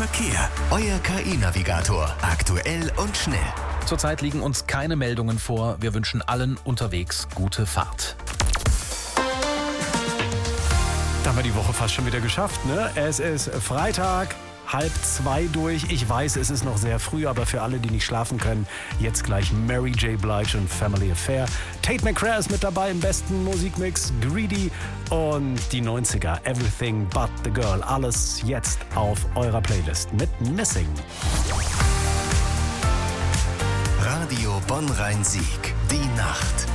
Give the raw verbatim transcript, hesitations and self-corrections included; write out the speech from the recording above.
Verkehr. Euer K I-Navigator. Aktuell und schnell. Zurzeit liegen uns keine Meldungen vor. Wir wünschen allen unterwegs gute Fahrt. Da haben wir die Woche fast schon wieder geschafft, ne? Es ist Freitag, halb zwei durch. Ich weiß, es ist noch sehr früh, aber für alle, die nicht schlafen können, jetzt gleich Mary J. Blige und Family Affair. Tate McRae ist mit dabei im besten Musikmix, Greedy und die neunziger, Everything But The Girl. Alles jetzt auf eurer Playlist mit Missing. Radio Bonn-Rhein-Sieg. Die Nacht.